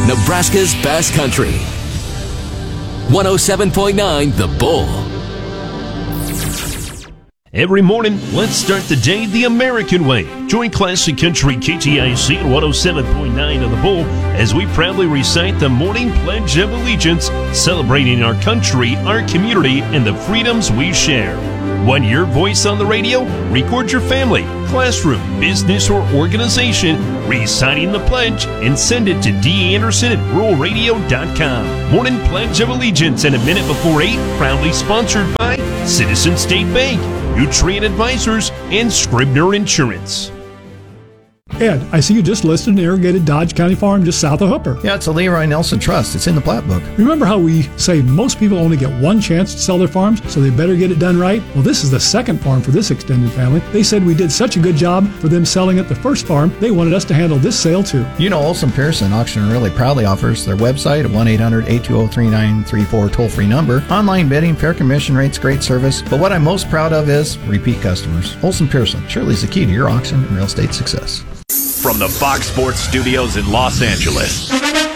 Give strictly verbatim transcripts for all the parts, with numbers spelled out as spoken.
Nebraska's best country. one oh seven point nine The Bull. Every morning, let's start the day the American way. Join Classic Country K T I C one oh seven point nine of The Bull as we proudly recite the morning Pledge of Allegiance, celebrating our country, our community, and the freedoms we share. Want your voice on the radio? Record your family, classroom, business, or organization reciting the pledge and send it to D. Anderson at rural radio dot com. Morning Pledge of Allegiance and a minute before eight, proudly sponsored by Citizen State Bank, Nutrient Advisors, and Scribner Insurance. Ed, I see you just listed an irrigated Dodge County farm just south of Hooper. Yeah, it's a Leroy Nelson Trust. It's in the plat book. Remember how we say most people only get one chance to sell their farms, so they better get it done right? Well, this is the second farm for this extended family. They said we did such a good job for them selling at the first farm, they wanted us to handle this sale too. You know, Olson Pearson Auction really proudly offers their website at one eight hundred eight two zero three nine three four toll-free number, online bidding, fair commission rates, great service. But what I'm most proud of is repeat customers. Olson Pearson, surely is the key to your auction and real estate success. From the Fox Sports Studios in Los Angeles,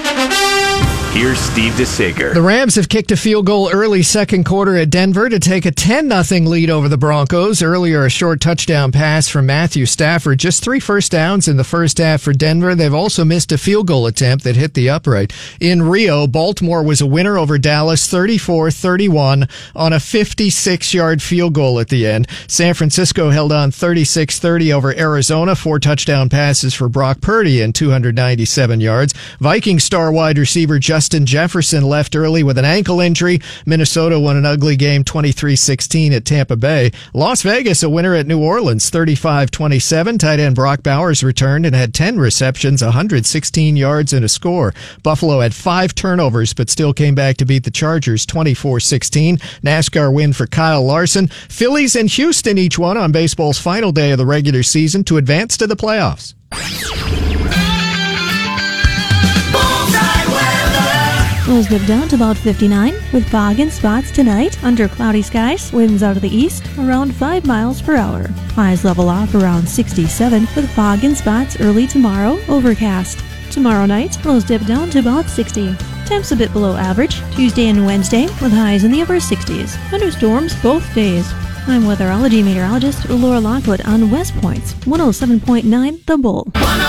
here's Steve DeSager. The Rams have kicked a field goal early second quarter at Denver to take a ten nothing lead over the Broncos. Earlier, a short touchdown pass from Matthew Stafford. Just three first downs in the first half for Denver. They've also missed a field goal attempt that hit the upright. In Rio, Baltimore was a winner over Dallas thirty-four thirty-one on a fifty-six yard field goal at the end. San Francisco held on thirty-six thirty over Arizona. Four touchdown passes for Brock Purdy and two hundred ninety-seven yards. Vikings star wide receiver Justin Justin Jefferson left early with an ankle injury. Minnesota won an ugly game twenty-three sixteen at Tampa Bay. Las Vegas a winner at New Orleans thirty-five twenty-seven. Tight end Brock Bowers returned and had ten receptions, one hundred sixteen yards and a score. Buffalo had five turnovers but still came back to beat the Chargers twenty-four sixteen. NASCAR win for Kyle Larson. Phillies and Houston each won on baseball's final day of the regular season to advance to the playoffs. We'll dip down to about fifty-nine with fog and spots tonight. Under cloudy skies, winds out of the east around five miles per hour. Highs level off around sixty-seven with fog and spots early tomorrow, overcast. Tomorrow night, lows dip down to about sixty. Temps a bit below average Tuesday and Wednesday with highs in the upper sixties. Thunderstorms both days. I'm weatherology meteorologist Laura Lockwood on West Point's one oh seven point nine The Bull.